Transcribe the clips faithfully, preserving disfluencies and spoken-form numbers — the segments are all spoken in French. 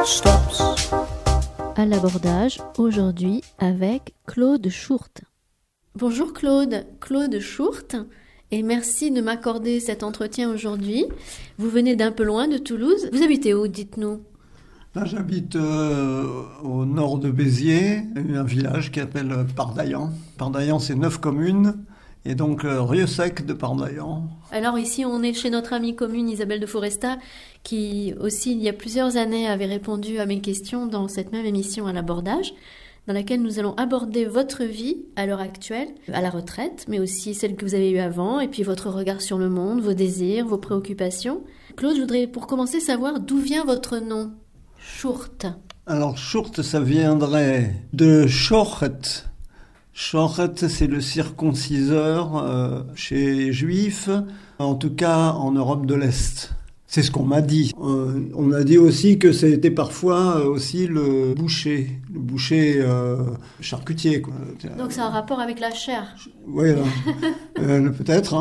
stops. À l'abordage, aujourd'hui, avec Claude Chourte. Bonjour Claude, Claude Chourte, et merci de m'accorder cet entretien aujourd'hui. Vous venez d'un peu loin de Toulouse. Vous habitez où, dites-nous ? Là, j'habite euh, au nord de Béziers, un village qui s'appelle Pardaillan. Pardaillan, c'est neuf communes, et donc euh, Rieux-Sec de Pardaillan. Alors ici, on est chez notre amie commune Isabelle de Foresta, qui aussi, il y a plusieurs années, avait répondu à mes questions dans cette même émission à l'abordage, dans laquelle nous allons aborder votre vie à l'heure actuelle, à la retraite, mais aussi celle que vous avez eue avant, et puis votre regard sur le monde, vos désirs, vos préoccupations. Claude, je voudrais pour commencer savoir d'où vient votre nom ? Chourte. Alors, Chourte, ça viendrait de Chorret. Chorret, c'est le circonciseur euh, chez les Juifs, en tout cas en Europe de l'Est. C'est ce qu'on m'a dit. Euh, on m'a dit aussi que c'était parfois euh, aussi le boucher, le boucher euh, charcutier, quoi. Donc ça a un rapport avec la chair. Oui, euh, peut-être. Hein.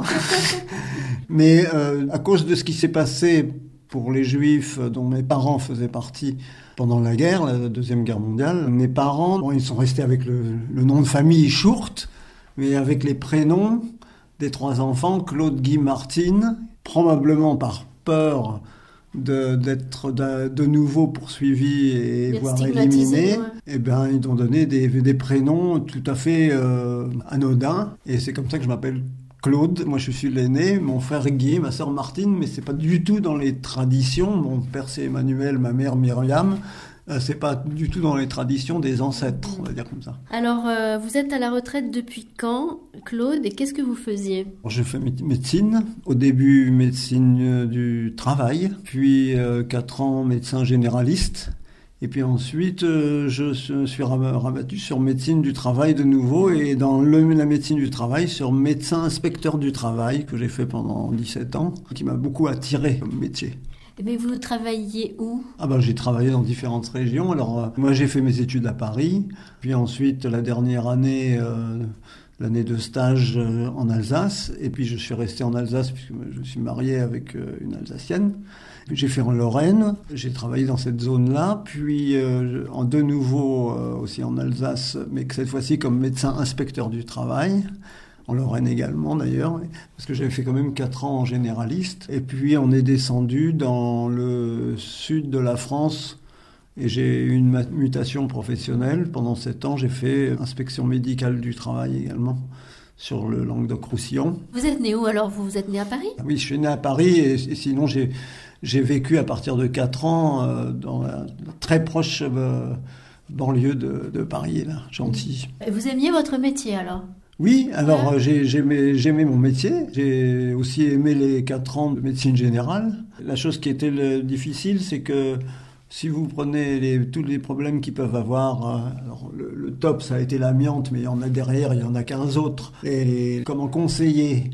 Mais euh, à cause de ce qui s'est passé pour les Juifs dont mes parents faisaient partie pendant la guerre, la Deuxième Guerre mondiale, mes parents, bon, ils sont restés avec le, le nom de famille Chourte, mais avec les prénoms des trois enfants, Claude, Guy, Martine, probablement par peur de, d'être de, de nouveau poursuivis et voire éliminés, ouais. Eh ben, ils ont donné des, des prénoms tout à fait euh, anodins, et c'est comme ça que je m'appelle Claude. Moi je suis l'aîné, mon frère Guy, ma sœur Martine, mais c'est pas du tout dans les traditions. Mon père c'est Emmanuel, ma mère Myriam. Euh, c'est pas du tout dans les traditions des ancêtres, on va dire comme ça. Alors euh, vous êtes à la retraite depuis quand, Claude, et qu'est-ce que vous faisiez ? Je fais médecine, au début médecine du travail, puis euh, quatre ans médecin généraliste. Et puis ensuite, euh, je suis rabattu sur médecine du travail de nouveau, et dans le, la médecine du travail, sur médecin inspecteur du travail, que j'ai fait pendant dix-sept ans, qui m'a beaucoup attiré comme métier. Mais vous travailliez où ? Ah ben, j'ai travaillé dans différentes régions. Alors, euh, moi, j'ai fait mes études à Paris, puis ensuite, la dernière année... Euh, l'année de stage euh, en Alsace, et puis je suis resté en Alsace puisque je suis marié avec euh, une Alsacienne. J'ai fait en Lorraine, j'ai travaillé dans cette zone-là, puis euh, en de nouveau euh, aussi en Alsace, mais que cette fois-ci comme médecin inspecteur du travail, en Lorraine également d'ailleurs, parce que j'avais fait quand même quatre ans en généraliste. Et puis on est descendu dans le sud de la France, et j'ai eu une mutation professionnelle. Pendant sept ans, j'ai fait inspection médicale du travail également, sur le Languedoc-Roussillon. Vous êtes né où alors ? Vous, vous êtes né à Paris ? Oui, je suis né à Paris, et, et sinon j'ai, j'ai vécu à partir de quatre ans euh, dans la très proche euh, banlieue de, de Paris, là, Gentilly. Et vous aimiez votre métier alors ? Oui, alors ouais. j'ai, j'aimais, j'aimais mon métier. J'ai aussi aimé les quatre ans de médecine générale. La chose qui était le, difficile, c'est que si vous prenez les, tous les problèmes qu'ils peuvent avoir, alors le, le top ça a été l'amiante, mais il y en a derrière, il y en a quinze autres. Et comment conseiller,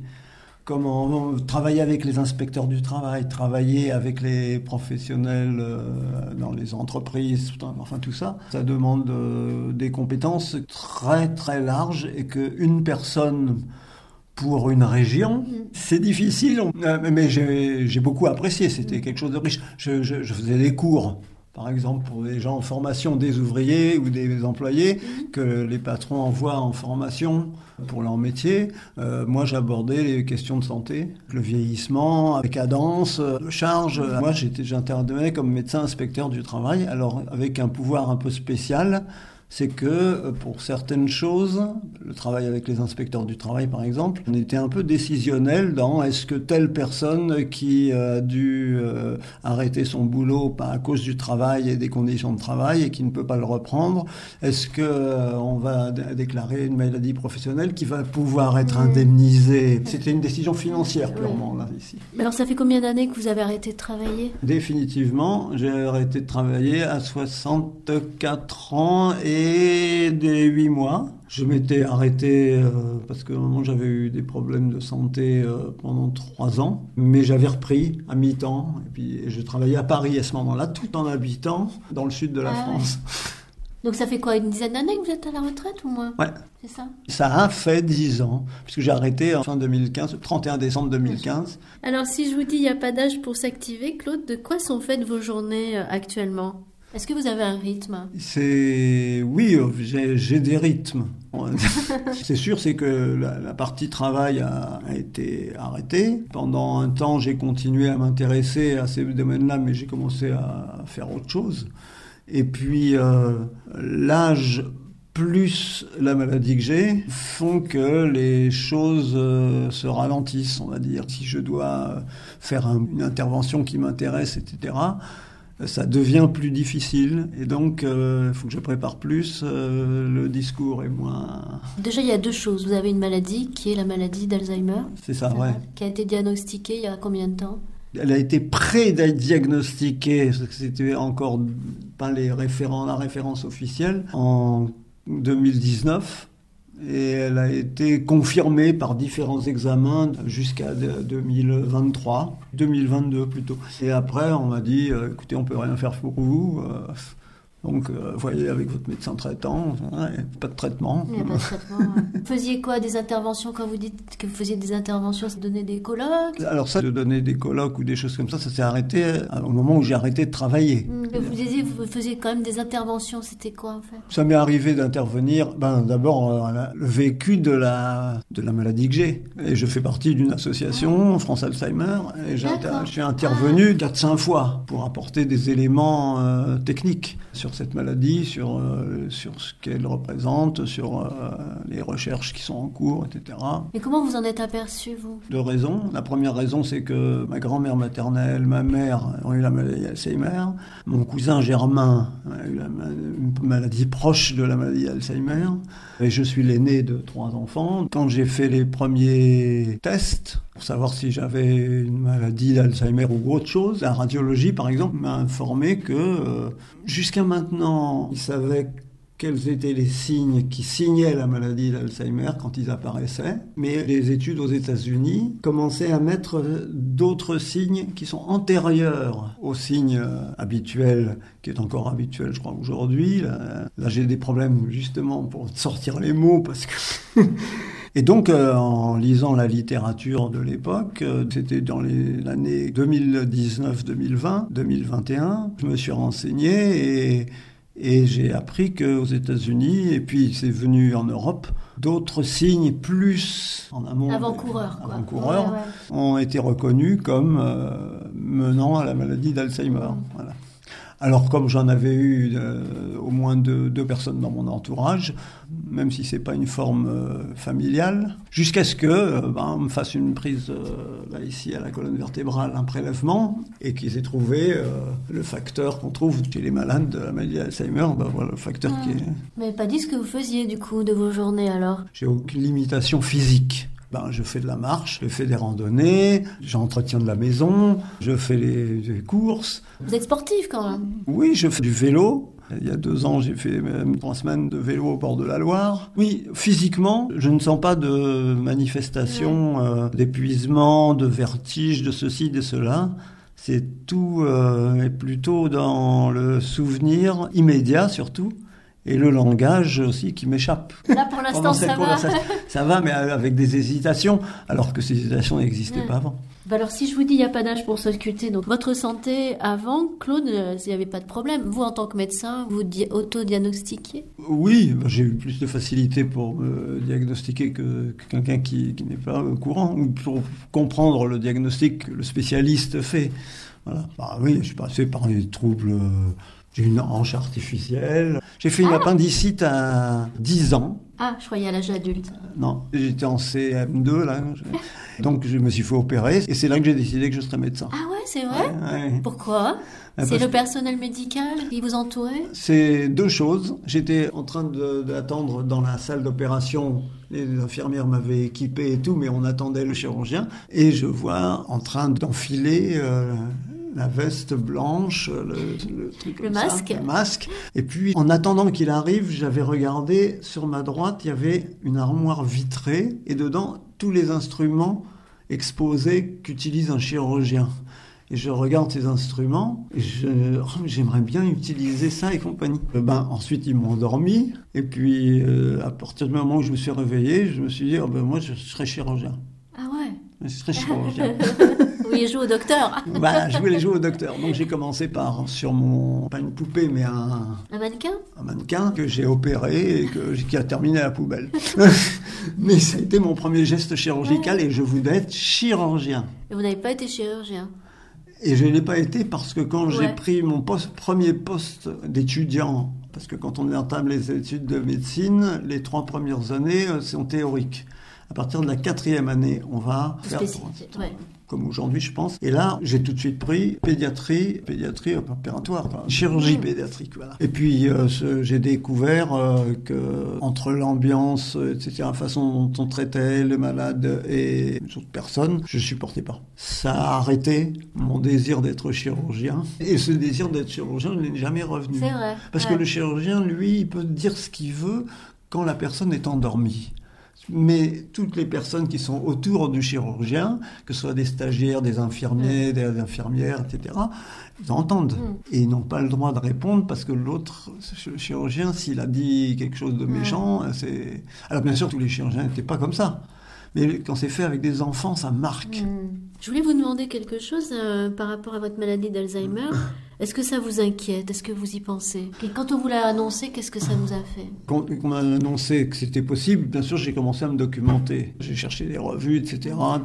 comment travailler avec les inspecteurs du travail, travailler avec les professionnels euh, dans les entreprises, enfin tout ça, ça demande euh, des compétences très très larges, et qu'une personne pour une région, c'est difficile, mais j'ai, j'ai beaucoup apprécié, c'était quelque chose de riche. Je, je, je faisais des cours, par exemple, pour des gens en formation, des ouvriers ou des employés, que les patrons envoient en formation pour leur métier. Euh, moi, j'abordais les questions de santé, le vieillissement, les cadences, le charge. Moi, j'étais, j'intervenais comme médecin inspecteur du travail, alors avec un pouvoir un peu spécial. C'est que pour certaines choses, le travail avec les inspecteurs du travail par exemple, on était un peu décisionnel dans est-ce que telle personne qui a dû euh, arrêter son boulot pas à cause du travail et des conditions de travail et qui ne peut pas le reprendre, est-ce que euh, on va d- déclarer une maladie professionnelle qui va pouvoir être indemnisée ? C'était une décision financière purement là ici. Alors ça fait combien d'années que vous avez arrêté de travailler ? Définitivement, j'ai arrêté de travailler à soixante-quatre ans et Et des huit mois. Je m'étais arrêté euh, parce que moment j'avais eu des problèmes de santé euh, pendant trois ans, mais j'avais repris à mi-temps, et puis et je travaillais à Paris à ce moment-là, tout en habitant dans le sud de la ah, France. Ouais. Donc ça fait quoi, une dizaine d'années que vous êtes à la retraite ou moins ? Ouais. C'est ça ? Ça a fait dix ans, puisque j'ai arrêté en fin deux mille quinze, trente et un décembre deux mille quinze. Alors si je vous dis il n'y a pas d'âge pour s'activer, Claude, de quoi sont faites vos journées actuellement ? Est-ce que vous avez un rythme? C'est... Oui, j'ai, j'ai des rythmes. C'est sûr, c'est que la, la partie travail a, a été arrêtée. Pendant un temps, j'ai continué à m'intéresser à ces domaines-là, mais j'ai commencé à faire autre chose. Et puis, euh, l'âge plus la maladie que j'ai font que les choses euh, se ralentissent, on va dire. Si je dois faire un, une intervention qui m'intéresse, et cetera, ça devient plus difficile. Et donc, il euh, faut que je prépare plus, euh, le discours est moins... Déjà, il y a deux choses. Vous avez une maladie qui est la maladie d'Alzheimer. C'est ça, ouais. Qui a été diagnostiquée il y a combien de temps? Elle a été pré-diagnostiquée, parce que c'était encore pas les référents, la référence officielle, en deux mille dix-neuf. Et elle a été confirmée par différents examens jusqu'à deux mille vingt-trois, deux mille vingt-deux plutôt. Et après, on m'a dit, euh, écoutez, on peut rien faire pour vous. Euh, donc, euh, voyez avec votre médecin traitant, hein, pas de traitement. Il n'y a pas de traitement. Ouais. Vous faisiez quoi, des interventions, quand vous dites que vous faisiez des interventions, ça donnait des colloques? Alors ça, de donner des colloques ou des choses comme ça, ça s'est arrêté au moment où j'ai arrêté de travailler. Mmh, vous disiez, vous faisiez quand même des interventions, c'était quoi en fait? Ça m'est arrivé d'intervenir, ben, d'abord euh, le vécu de la, de la maladie que j'ai. Et je fais partie d'une association, France Alzheimer, et j'ai inter- je suis intervenu quatre cinq fois pour apporter des éléments euh, techniques sur cette maladie, sur, euh, sur ce qu'elle représente, sur euh, les recherches qui sont en cours, et cetera. Et comment vous en êtes aperçu, vous? Deux raisons. La première raison, c'est que ma grand-mère maternelle, ma mère ont eu la maladie d'Alzheimer. Mon cousin Germain a eu la, une maladie proche de la maladie d'Alzheimer. Et je suis l'aîné de trois enfants. Quand j'ai fait les premiers tests pour savoir si j'avais une maladie d'Alzheimer ou autre chose, la radiologie, par exemple, m'a informé que euh, jusqu'à maintenant, ils savaient quels étaient les signes qui signaient la maladie d'Alzheimer quand ils apparaissaient. Mais les études aux États-Unis commençaient à mettre d'autres signes qui sont antérieurs aux signes habituels, qui est encore habituel, je crois, aujourd'hui. Là, là j'ai des problèmes, justement, pour sortir les mots, parce que... Et donc, euh, en lisant la littérature de l'époque, euh, c'était dans les, l'année deux mille dix-neuf, deux mille vingt, deux mille vingt et un, je me suis renseigné et... Et j'ai appris qu'aux États-Unis, et puis c'est venu en Europe, d'autres signes plus en amont, avant-coureurs, quoi. avant-coureurs ouais, ouais. ont été reconnus comme euh, menant à la maladie d'Alzheimer. Mmh. Voilà. Alors, comme j'en avais eu euh, au moins deux, deux personnes dans mon entourage, même si c'est pas une forme euh, familiale, jusqu'à ce que euh, ben, on me fasse une prise euh, là ici à la colonne vertébrale, un prélèvement, et qu'ils aient trouvé euh, le facteur qu'on trouve chez les malades de la maladie d'Alzheimer. Ben voilà le facteur ah. qui est. Mais n'avez pas dit ce que vous faisiez du coup de vos journées alors? J'ai aucune limitation physique. Ben, je fais de la marche, je fais des randonnées, j'entretiens de la maison, je fais les, les courses. Vous êtes sportif quand même? Oui, je fais du vélo. Il y a deux ans, j'ai fait même trois semaines de vélo au bord de la Loire. Oui, physiquement, je ne sens pas de manifestation, euh, d'épuisement, de vertige, de ceci, de cela. C'est tout euh, est plutôt dans le souvenir immédiat surtout. Et le langage aussi qui m'échappe. Là, pour l'instant, ça va. Ça va, mais avec des hésitations, alors que ces hésitations n'existaient ouais. pas avant. Bah alors, si je vous dis il n'y a pas d'âge pour s'occulter, donc votre santé avant, Claude, il n'y avait pas de problème. Vous, en tant que médecin, vous di- auto-diagnostiquiez? Oui, j'ai eu plus de facilité pour me diagnostiquer que, que quelqu'un qui, qui n'est pas au courant, ou pour comprendre le diagnostic que le spécialiste fait. Voilà. Bah oui, je suis passé par des troubles... J'ai une hanche artificielle. J'ai fait une ah. appendicite à dix ans. Ah, je croyais à l'âge adulte. Non, j'étais en C M deux, là. Donc, je me suis fait opérer. Et c'est là que j'ai décidé que je serais médecin. Ah ouais, c'est vrai ouais, ouais. Pourquoi Parce C'est le personnel médical qui vous entourait? C'est deux choses. J'étais en train de, d'attendre dans la salle d'opération. Les infirmières m'avaient équipé et tout, mais on attendait le chirurgien. Et je vois en train d'enfiler... Euh, la veste blanche, le, le truc comme le ça, masque. le masque. Et puis, en attendant qu'il arrive, j'avais regardé, sur ma droite, il y avait une armoire vitrée, et dedans, tous les instruments exposés qu'utilise un chirurgien. Et je regarde ces instruments, et je, oh, j'aimerais bien utiliser ça et compagnie. Ben, ensuite, ils m'ont endormi, et puis, euh, à partir du moment où je me suis réveillé, je me suis dit, oh, ben, moi, je serais chirurgien. Ah ouais? Je serais chirurgien. vouliez jouer au docteur. Bah, je voulais jouer au docteur. Donc j'ai commencé par, sur mon, pas une poupée, mais un... Un mannequin ? Un mannequin que j'ai opéré et que, qui a terminé à la poubelle. Mais ça a été mon premier geste chirurgical ouais. Et je voulais être chirurgien. Et vous n'avez pas été chirurgien ? Et je ne l'ai pas été parce que quand ouais. j'ai pris mon poste, premier poste d'étudiant, parce que quand on entame les études de médecine, les trois premières années sont théoriques. À partir de la quatrième année, on va faire... Spécialité, ouais. Comme aujourd'hui, je pense. Et là, j'ai tout de suite pris pédiatrie, pédiatrie opératoire, quoi. Chirurgie mmh. pédiatrique, voilà. Et puis, euh, ce, j'ai découvert euh, que entre l'ambiance, et cetera, la façon dont on traitait les malades et les autres personnes, je supportais pas. Ça a arrêté mon désir d'être chirurgien. Et ce désir d'être chirurgien n'est jamais revenu. C'est vrai. Parce ouais. que le chirurgien, lui, il peut dire ce qu'il veut quand la personne est endormie. Mais toutes les personnes qui sont autour du chirurgien, que ce soit des stagiaires, des infirmiers, mmh. des infirmières, et cetera, ils entendent. Mmh. Et ils n'ont pas le droit de répondre parce que l'autre le chirurgien, s'il a dit quelque chose de méchant, mmh. c'est... Alors bien sûr, tous les chirurgiens n'étaient pas comme ça. Mais quand c'est fait avec des enfants, ça marque. Mmh. Je voulais vous demander quelque chose euh, par rapport à votre maladie d'Alzheimer. Est-ce que ça vous inquiète ? Est-ce que vous y pensez ? Et quand on vous l'a annoncé, qu'est-ce que ça vous a fait ? Quand on m'a annoncé que c'était possible, bien sûr, j'ai commencé à me documenter. J'ai cherché des revues, et cetera.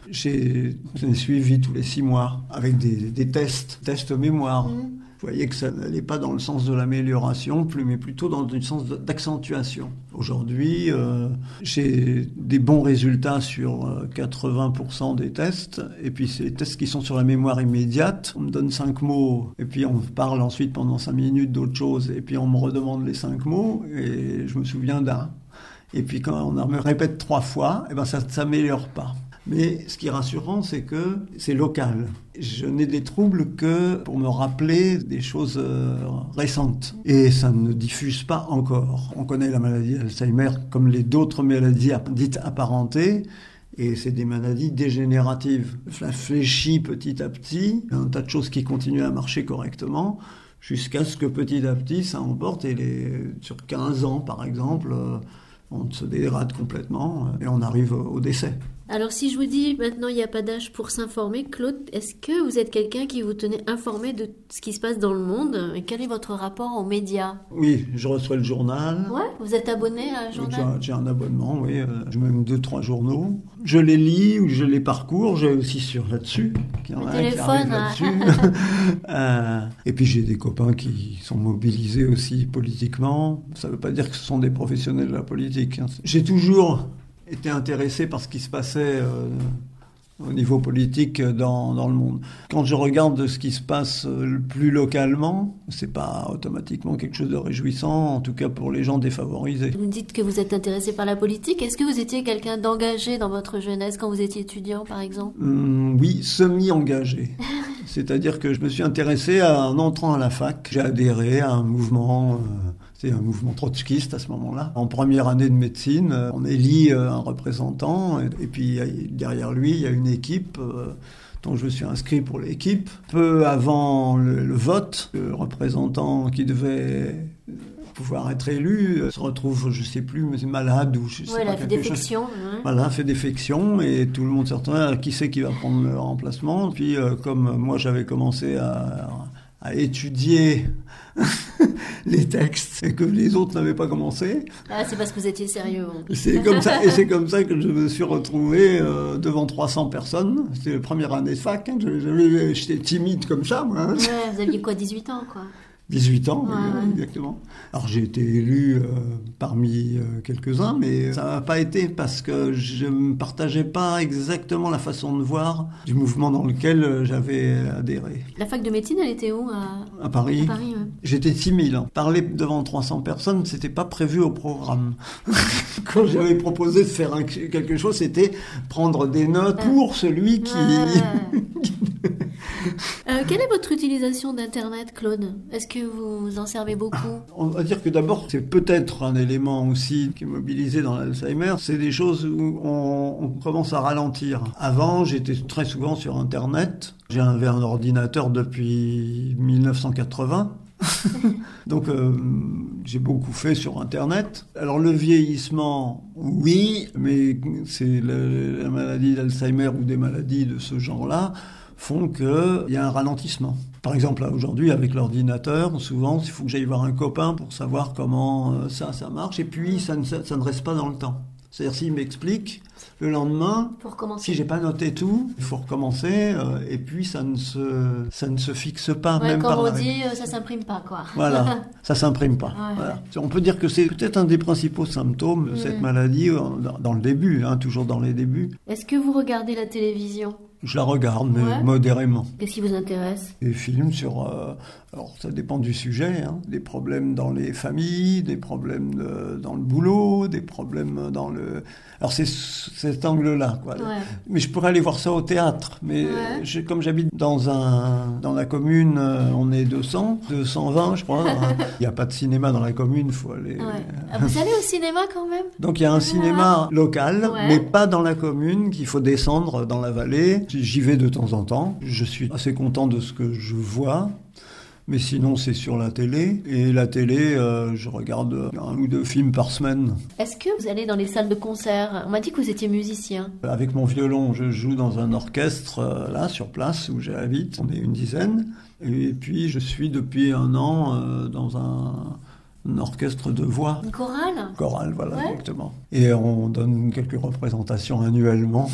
J'ai, j'ai suivi tous les six mois avec des, des tests, tests mémoire. Mmh. Je voyais que ça n'allait pas dans le sens de l'amélioration, mais plutôt dans le sens d'accentuation. Aujourd'hui, euh, j'ai des bons résultats sur quatre-vingts pour cent des tests. Et puis, c'est les tests qui sont sur la mémoire immédiate. On me donne cinq mots, et puis on parle ensuite pendant cinq minutes d'autre chose. Et puis, on me redemande les cinq mots, et je me souviens d'un. Et puis, quand on me répète trois fois, eh ben, ça ne s'améliore pas. Mais ce qui est rassurant, c'est que c'est local. Je n'ai des troubles que pour me rappeler des choses euh, récentes. Et ça ne diffuse pas encore. On connaît la maladie d'Alzheimer comme les d'autres maladies dites apparentées. Et c'est des maladies dégénératives. Ça fléchit petit à petit. Un tas de choses qui continuent à marcher correctement. Jusqu'à ce que petit à petit, ça emporte. Et les, sur quinze ans, par exemple, euh, on se dégrade complètement. Et on arrive au décès. Alors si je vous dis maintenant il n'y a pas d'âge pour s'informer, Claude, est-ce que vous êtes quelqu'un qui vous tenait informé de ce qui se passe dans le monde et quel est votre rapport aux médias ? Oui, je reçois le journal. Ouais, vous êtes abonné à un journal ? J'ai, j'ai un abonnement, oui. Euh, j'ai même deux, trois journaux. Je les lis ou je les parcours. J'ai aussi sur là-dessus. Le téléphone. Là-dessus. euh, et puis j'ai des copains qui sont mobilisés aussi politiquement. Ça ne veut pas dire que ce sont des professionnels de la politique. Hein. J'ai toujours été intéressé par ce qui se passait euh, au niveau politique dans, dans le monde. Quand je regarde ce qui se passe euh, plus localement, c'est pas automatiquement quelque chose de réjouissant, en tout cas pour les gens défavorisés. Vous dites que vous êtes intéressé par la politique. Est-ce que vous étiez quelqu'un d'engagé dans votre jeunesse quand vous étiez étudiant, par exemple ? Hum, Oui, semi-engagé. C'est-à-dire que je me suis intéressé à, en entrant à la fac. J'ai adhéré à un mouvement... Euh, C'est un mouvement trotskiste à ce moment-là. En première année de médecine, on élit un représentant et puis derrière lui, il y a une équipe. Donc je me suis inscrit pour l'équipe. Peu avant le, le vote, le représentant qui devait pouvoir être élu se retrouve, je ne sais plus, mais malade ou je sais ouais, pas. Il a fait défection. Hein. Voilà, fait défection et tout le monde s'est retrouvé. Qui c'est qui va prendre le remplacement ? Puis euh, comme moi j'avais commencé à... à étudier les textes et que les autres n'avaient pas commencé. Ah, c'est parce que vous étiez sérieux. Hein. C'est comme ça, et c'est comme ça que je me suis retrouvé euh, devant trois cents personnes. C'était la première année de fac. Hein. J'avais, j'étais timide comme ça, moi. Hein. Ouais, vous aviez quoi, dix-huit ans, quoi ? dix-huit ans, ouais, oui, ouais. Exactement. Alors j'ai été élu euh, parmi euh, quelques-uns, mais ça n'a pas été parce que je ne partageais pas exactement la façon de voir du mouvement dans lequel j'avais adhéré. La fac de médecine, elle était où ? À, à Paris. À Paris, ouais. J'étais six mille. Hein. Parler devant trois cents personnes, c'était pas prévu au programme. Quand j'avais proposé de faire un, quelque chose, c'était prendre des notes euh, pour celui qui... Ouais. euh, quelle est votre utilisation d'Internet, Claude ? Est-ce que vous en servez beaucoup ? On va dire que d'abord, c'est peut-être un élément aussi qui est mobilisé dans l'Alzheimer. C'est des choses où on, on commence à ralentir. Avant, j'étais très souvent sur Internet. J'avais un ordinateur depuis mille neuf cent quatre-vingts. Donc euh, j'ai beaucoup fait sur Internet. Alors le vieillissement, oui, mais c'est le, la maladie d'Alzheimer ou des maladies de ce genre-là font qu'il y a un ralentissement. Par exemple, là, aujourd'hui, avec l'ordinateur, souvent, il faut que j'aille voir un copain pour savoir comment euh, ça, ça marche, et puis ça ne, ça ne reste pas dans le temps. C'est-à-dire, s'il m'explique, le lendemain, si j'ai pas noté tout, il faut recommencer, euh, et puis ça ne se, ça ne se fixe pas. Ouais, même comme par on la... dit, euh, ça s'imprime pas, quoi. Voilà, ça s'imprime pas. Ouais. Voilà. On peut dire que c'est peut-être un des principaux symptômes de mmh. cette maladie, dans, dans le début, hein, toujours dans les débuts. Est-ce que vous regardez la télévision ? Je la regarde, mais ouais. modérément. Qu'est-ce qui vous intéresse ? Des films sur... Euh, alors, ça dépend du sujet. Hein, des problèmes dans les familles, des problèmes de, dans le boulot, des problèmes dans le... Alors, c'est cet angle-là, quoi. Ouais. Mais je pourrais aller voir ça au théâtre. Mais ouais. je, comme j'habite dans, un, dans la commune, on est deux cents, deux cent vingt, je crois. Il n'y a pas de cinéma dans la commune, il faut aller... Ouais. Ah, vous allez au cinéma, quand même ? Donc, il y a un cinéma local, ouais. mais pas dans la commune, qu'il faut descendre dans la vallée. J'y vais de temps en temps. Je suis assez content de ce que je vois. Mais sinon, c'est sur la télé. Et la télé, euh, je regarde un ou deux films par semaine. Est-ce que vous allez dans les salles de concert ? On m'a dit que vous étiez musicien. Avec mon violon, je joue dans un orchestre, euh, là, sur place, où j'habite. On est une dizaine. Et puis, je suis depuis un an euh, dans un... un orchestre de voix. Une chorale ? Chorale, voilà, ouais. exactement. Et on donne quelques représentations annuellement.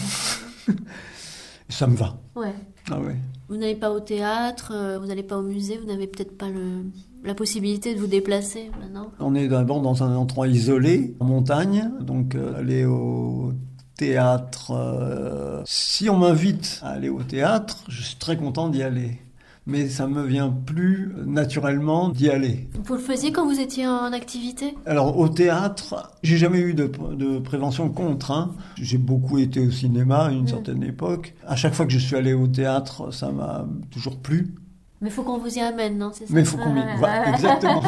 Ça me va. Ouais. Ah ouais. Vous n'allez pas au théâtre, vous n'allez pas au musée, vous n'avez peut-être pas le, la possibilité de vous déplacer maintenant ? On est d'abord dans un endroit isolé, en montagne, donc euh, aller au théâtre... Euh, si on m'invite à aller au théâtre, je suis très content d'y aller. Mais ça me vient plus naturellement d'y aller. Vous le faisiez quand vous étiez en activité ? Alors au théâtre, j'ai jamais eu de, de prévention contre. Hein. J'ai beaucoup été au cinéma à une mmh. certaine époque. À chaque fois que je suis allé au théâtre, ça m'a toujours plu. Mais il faut qu'on vous y amène, non ? C'est ça ? Mais il faut qu'on m'y... Voilà, exactement.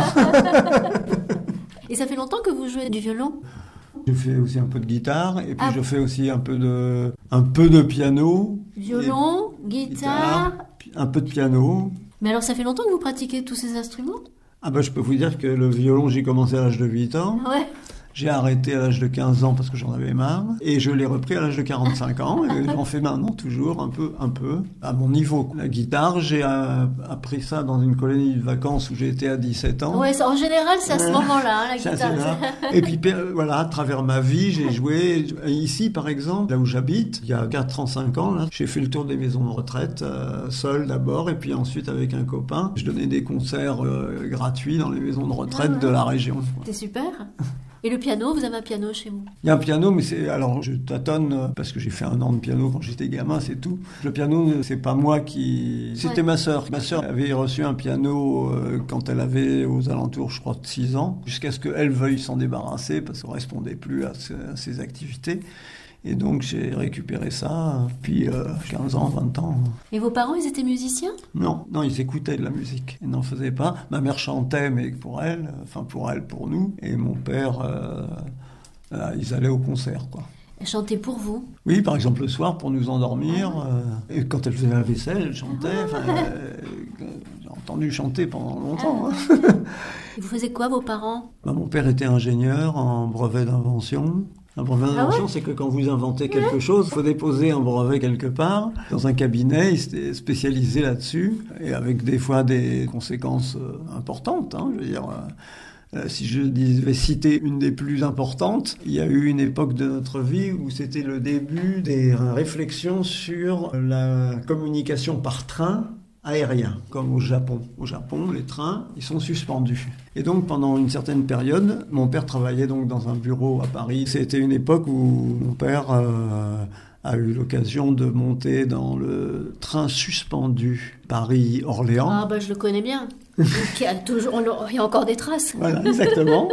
Et ça fait longtemps que vous jouez du violon ? Je fais aussi un peu de guitare et puis ah. je fais aussi un peu de, un peu de piano. Violon, guitare... guitare un peu de piano. Mais alors, ça fait longtemps que vous pratiquez tous ces instruments ? Ah ben, je peux vous dire que le violon, j'ai commencé à l'âge de huit ans. Ouais. J'ai arrêté à l'âge de quinze ans parce que j'en avais marre. Et je l'ai repris à l'âge de quarante-cinq ans. Et j'en fais maintenant toujours un peu, un peu, à mon niveau. La guitare, j'ai euh, appris ça dans une colonie de vacances où j'ai été à dix-sept ans. Ouais, en général, c'est à ce moment-là, hein, la guitare. Et puis, voilà, à travers ma vie, j'ai joué. Ici, par exemple, là où j'habite, il y a quatre ans, cinq ans, là, j'ai fait le tour des maisons de retraite, euh, seul d'abord, et puis ensuite avec un copain. Je donnais des concerts euh, gratuits dans les maisons de retraite ah ouais. de la région. C'est super. Et le piano, vous avez un piano chez vous ? Il y a un piano, mais c'est... Alors, je tâtonne, parce que j'ai fait un an de piano quand j'étais gamin, c'est tout. Le piano, c'est pas moi qui... C'était ouais. ma sœur. Ma sœur avait reçu un piano euh, quand elle avait aux alentours, je crois, de six ans, jusqu'à ce qu'elle veuille s'en débarrasser, parce que ça ne correspondait plus à, ce, à ses activités. Et donc, j'ai récupéré ça, puis euh, quinze ans, vingt ans. Et vos parents, ils étaient musiciens ? Non, non, ils écoutaient de la musique. Ils n'en faisaient pas. Ma mère chantait, mais pour elle, enfin pour elle, pour nous. Et mon père, euh, euh, ils allaient au concert, quoi. Elle chantait pour vous ? Oui, par exemple, le soir, pour nous endormir. Ah ouais. euh, et quand elle faisait la vaisselle, elle chantait. Ah ouais. euh, j'ai entendu chanter pendant longtemps. Ah ouais. Hein. Et vous faisiez quoi, vos parents ? Bah, mon père était ingénieur en brevet d'invention. Un brevet d'invention, ah ouais. c'est que quand vous inventez quelque chose, il faut déposer un brevet quelque part, dans un cabinet, il s'était spécialisé là-dessus, et avec des fois des conséquences importantes. Hein, je veux dire, euh, si je devais citer une des plus importantes, il y a eu une époque de notre vie où c'était le début des réflexions sur la communication par train aérien, comme au Japon. Au Japon, les trains, ils sont suspendus. Et donc, pendant une certaine période, mon père travaillait donc dans un bureau à Paris. C'était une époque où mon père euh, a eu l'occasion de monter dans le train suspendu Paris-Orléans. Ah bah je le connais bien. Il y a toujours, il y a encore des traces. Voilà, exactement.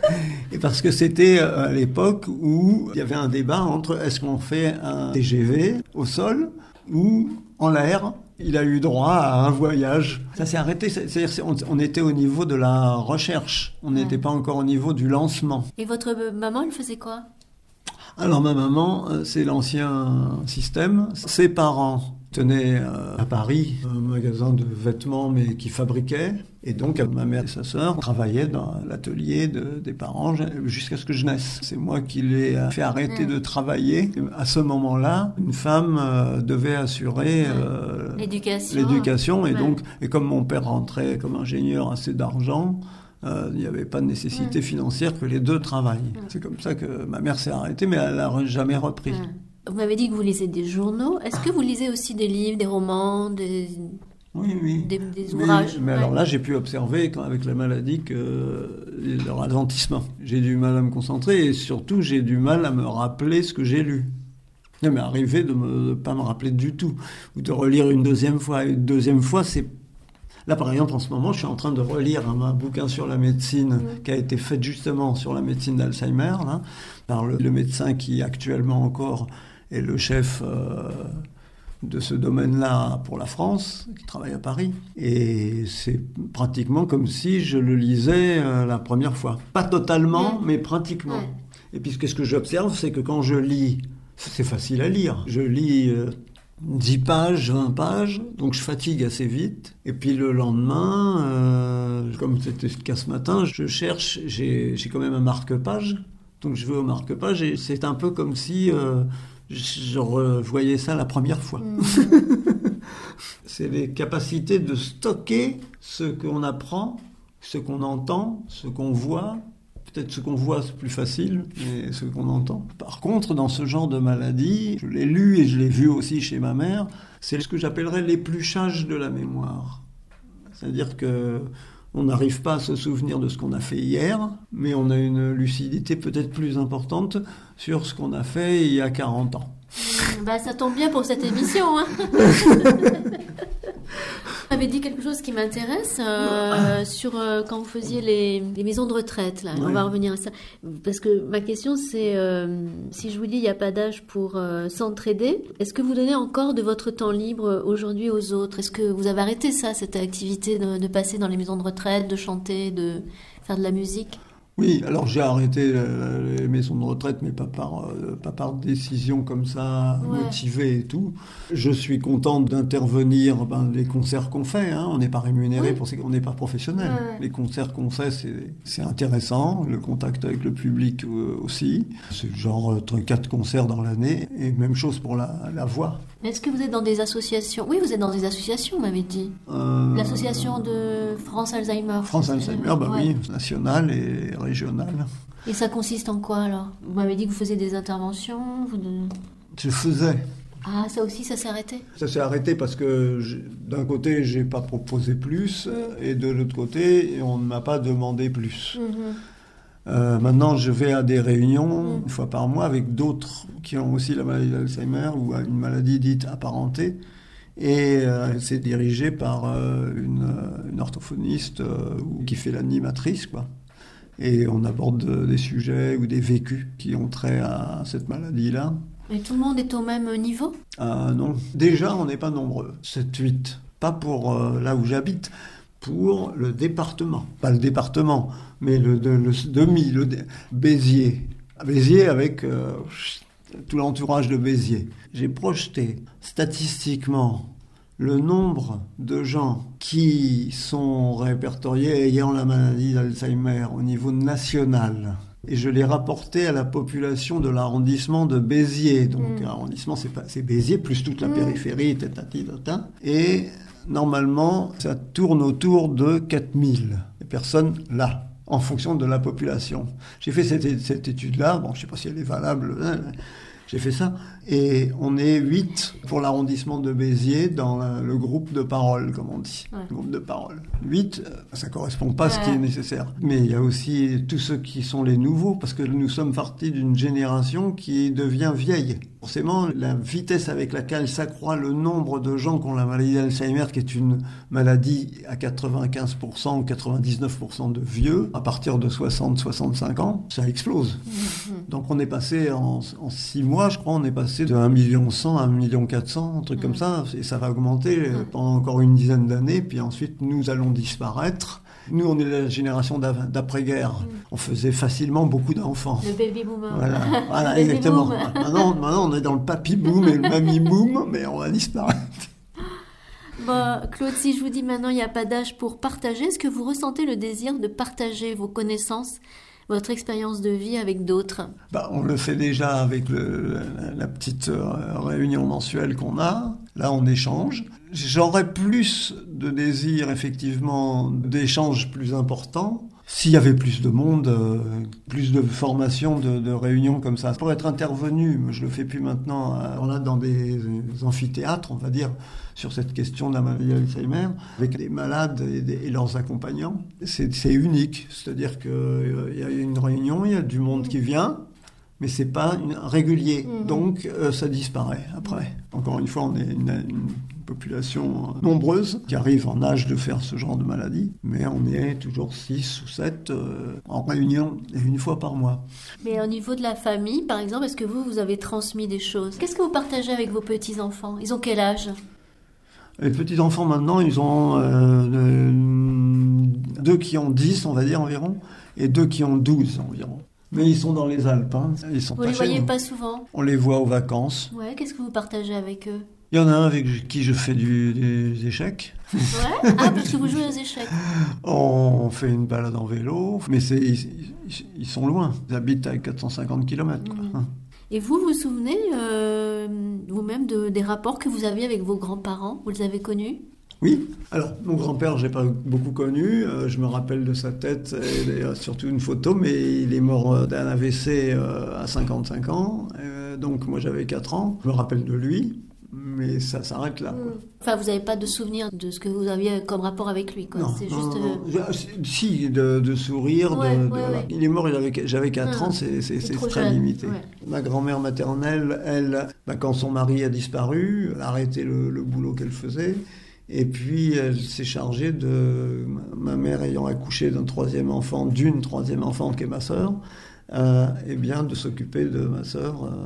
Et parce que c'était à l'époque où il y avait un débat entre est-ce qu'on fait un T G V au sol ou en l'air. Il a eu droit à un voyage. Ça s'est arrêté. C'est-à-dire on était au niveau de la recherche. On n'était pas encore au niveau du lancement. Et votre maman, elle faisait quoi ? Alors ma maman, c'est l'ancien système. Ses parents tenait euh, à Paris un magasin de vêtements mais qui fabriquait. Et donc ma mère et sa sœur travaillaient dans l'atelier de, des parents jusqu'à ce que je naisse. C'est moi qui l'ai fait arrêter mmh. de travailler. À ce moment-là, une femme euh, devait assurer euh, l'éducation. l'éducation. Et ouais. donc, et comme mon père rentrait comme ingénieur assez d'argent, euh, il n'y avait pas de nécessité mmh. financière que les deux travaillent. Mmh. C'est comme ça que ma mère s'est arrêtée, mais elle n'a jamais repris. Mmh. Vous m'avez dit que vous lisez des journaux. Est-ce que vous lisez aussi des livres, des romans, des, oui, oui. des, des ouvrages? Mais, mais ouais. alors là, j'ai pu observer, quand, avec la maladie, que le ralentissement. J'ai du mal à me concentrer et surtout, j'ai du mal à me rappeler ce que j'ai lu. Il m'est arrivé de ne pas me rappeler du tout, ou de relire une deuxième fois. Une deuxième fois, c'est... Là, par exemple, en ce moment, je suis en train de relire un, un bouquin sur la médecine mmh. qui a été fait justement sur la médecine d'Alzheimer, là, par le, le médecin qui, actuellement encore, est le chef euh, de ce domaine-là pour la France, qui travaille à Paris. Et c'est pratiquement comme si je le lisais euh, la première fois. Pas totalement, mmh. mais pratiquement. Mmh. Et puis, ce que j'observe, c'est que quand je lis, c'est facile à lire. Je lis... Euh, dix pages, vingt pages, donc je fatigue assez vite. Et puis le lendemain, euh, comme c'était le cas ce matin, je cherche, j'ai, j'ai quand même un marque-page, donc je vais au marque-page et c'est un peu comme si euh, je revoyais ça la première fois. Mmh. C'est les capacités de stocker ce qu'on apprend, ce qu'on entend, ce qu'on voit. Peut-être ce qu'on voit, c'est plus facile, mais ce qu'on entend. Par contre, dans ce genre de maladie, je l'ai lu et je l'ai vu aussi chez ma mère, c'est ce que j'appellerais l'épluchage de la mémoire. C'est-à-dire que on n'arrive pas à se souvenir de ce qu'on a fait hier, mais on a une lucidité peut-être plus importante sur ce qu'on a fait il y a quarante ans. Mmh, bah, ça tombe bien pour cette émission, hein. Vous avez dit quelque chose qui m'intéresse euh, sur euh, quand vous faisiez les, les maisons de retraite. Là. Ouais. On va revenir à ça. Parce que ma question, c'est euh, si je vous dis il n'y a pas d'âge pour euh, s'entraider, est-ce que vous donnez encore de votre temps libre aujourd'hui aux autres? Est-ce que vous avez arrêté ça, cette activité de, de passer dans les maisons de retraite, de chanter, de faire de la musique? Oui, alors j'ai arrêté les maisons de retraite, mais pas par, euh, pas par décision comme ça, ouais. motivée et tout. Je suis contente d'intervenir dans ben, les concerts qu'on fait. Hein. On n'est pas rémunéré oui. pour ces... on n'est pas professionnel. Ouais. Les concerts qu'on fait, c'est, c'est intéressant. Le contact avec le public euh, aussi. C'est genre euh, quatre concerts dans l'année. Et même chose pour la, la voix. Est-ce que vous êtes dans des associations? Oui, vous êtes dans des associations, vous m'avez dit. Euh... L'association de France Alzheimer. France Alzheimer, bah ouais. oui, nationale et régionale. Et ça consiste en quoi alors? Vous m'avez dit que vous faisiez des interventions vous... Je faisais. Ah, ça aussi, ça s'est arrêté? Ça s'est arrêté parce que d'un côté, j'ai pas proposé plus, mmh. et de l'autre côté, on ne m'a pas demandé plus. Mmh. Euh, maintenant, je vais à des réunions mmh. une fois par mois avec d'autres qui ont aussi la maladie d'Alzheimer ou une maladie dite apparentée. Et euh, c'est dirigé par euh, une, une orthophoniste euh, qui fait l'animatrice, quoi. Et on aborde des sujets ou des vécus qui ont trait à cette maladie-là. Et tout le monde est au même niveau? euh, Non. Déjà, on n'est pas nombreux. sept huit. Pas pour euh, là où j'habite. Pour le département. Pas le département, mais le, le, le demi, le Béziers. Béziers avec euh, tout l'entourage de Béziers. J'ai projeté statistiquement le nombre de gens qui sont répertoriés ayant la maladie d'Alzheimer au niveau national. Et je l'ai rapporté à la population de l'arrondissement de Béziers. Donc, mmh. l'arrondissement, c'est, pas, c'est Béziers, plus toute la mmh. périphérie, tatati, tata. Et normalement, ça tourne autour de quatre mille personnes là, en fonction de la population. J'ai fait cette, cette étude-là, bon, je ne sais pas si elle est valable, hein, j'ai fait ça, et on est huit pour l'arrondissement de Béziers dans la, le groupe de parole, comme on dit. Ouais. Le groupe de parole. huit, ça ne correspond pas à ce ouais. qui est nécessaire. Mais il y a aussi tous ceux qui sont les nouveaux, parce que nous sommes partis d'une génération qui devient vieille. Forcément, la vitesse avec laquelle s'accroît le nombre de gens qui ont la maladie d'Alzheimer, qui est une maladie à quatre-vingt-quinze pour cent ou quatre-vingt-dix-neuf pour cent de vieux, à partir de soixante à soixante-cinq ans, ça explose. Mmh. Donc on est passé en, en six mois, je crois, on est passé de un million cent à un million quatre cents, un truc mmh. comme ça, et ça va augmenter mmh. pendant encore une dizaine d'années, puis ensuite nous allons disparaître. Nous, on est la génération d'après-guerre. Mmh. On faisait facilement beaucoup d'enfants. Le baby boomer. Voilà, voilà exactement. Maintenant, maintenant, on est dans le papy boom et le mamie boom, mais on va disparaître. Bon, Claude, si je vous dis maintenant il n'y a pas d'âge pour partager, est-ce que vous ressentez le désir de partager vos connaissances, votre expérience de vie avec d'autres? Bah, on le fait déjà avec le, la, la petite euh, réunion mensuelle qu'on a. Là, on échange. J'aurais plus de désir, effectivement, d'échanges plus importants. S'il y avait plus de monde, euh, plus de formations, de, de réunions comme ça. Pour être intervenu, je le fais plus maintenant, euh, là, dans des, des amphithéâtres, on va dire, sur cette question de la maladie d'Alzheimer, avec les malades et, des, et leurs accompagnants. C'est, c'est unique, c'est-à-dire qu'il euh, y a une réunion, il y a du monde qui vient, mais c'est pas une, régulier, mmh. donc euh, ça disparaît après. Encore une fois, on est une, une population nombreuse qui arrive en âge de faire ce genre de maladie, mais on est toujours six ou sept euh, en réunion et une fois par mois. Mais au niveau de la famille, par exemple, est-ce que vous, vous avez transmis des choses? Qu'est-ce que vous partagez avec vos petits-enfants? Ils ont quel âge? Les petits-enfants maintenant, ils ont euh, euh, deux qui ont dix, on va dire environ, et deux qui ont douze environ. Mais ils sont dans les Alpes. Hein. Ils sont vous pas les voyez nous. pas souvent? On les voit aux vacances. Ouais, qu'est-ce que vous partagez avec eux? Il y en a un avec qui je fais du, des échecs. Ouais. Ah, parce que vous jouez aux échecs. On fait une balade en vélo, mais c'est, ils, ils sont loin. Ils habitent à quatre cent cinquante kilomètres. Quoi. Mmh. Et vous, vous vous souvenez euh, vous-même de, des rapports que vous aviez avec vos grands-parents? Vous les avez connus? Oui. Alors, mon grand-père, je n'ai pas beaucoup connu. Euh, je me rappelle de sa tête, et, et surtout une photo, mais il est mort d'un A V C euh, à cinquante-cinq ans. Euh, donc, moi, j'avais quatre ans. Je me rappelle de lui, mais ça s'arrête là. Quoi. Enfin, vous n'avez pas de souvenir de ce que vous aviez comme rapport avec lui, quoi. Non, c'est non, juste. Non. Euh... Si, de, de sourire. Ouais, de, ouais, de, ouais. Il est mort, il avait, j'avais quatre ans, c'est, c'est, c'est très jeune. Limité. Ouais. Ma grand-mère maternelle, elle, bah, quand son mari a disparu, elle a arrêté le, le boulot qu'elle faisait. Et puis, elle s'est chargée de ma mère ayant accouché d'un troisième enfant, d'une troisième enfant qui est ma sœur, euh, et bien de s'occuper de ma sœur euh,